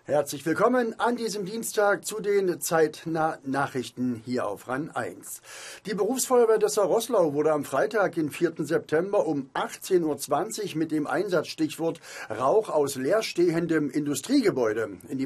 Herzlich willkommen an diesem Dienstag zu den Zeitnah-Nachrichten hier auf RAN 1. Die Berufsfeuerwehr Dessau-Roßlau wurde am Freitag, den 4. September um 18:20 Uhr mit dem Einsatzstichwort Rauch aus leerstehendem Industriegebäude in die